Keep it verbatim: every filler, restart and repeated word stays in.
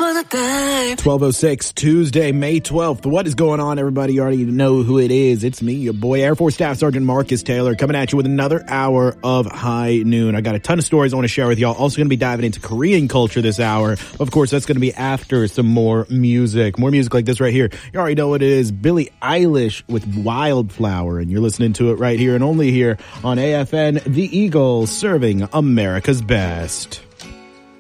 twelve oh six, Tuesday, May twelfth. What is going on, everybody? You already know who it is. It's me, your boy, Air Force Staff Sergeant Marcus Taylor, coming at you with another hour of High Noon. I got a ton of stories I want to share with y'all. Also going to be diving into Korean culture this hour. Of course, that's going to be after some more music. More music like this right here. You already know what it is. Billie Eilish with Wildflower, and you're listening to it right here and only here on A F N, The Eagle, serving America's best.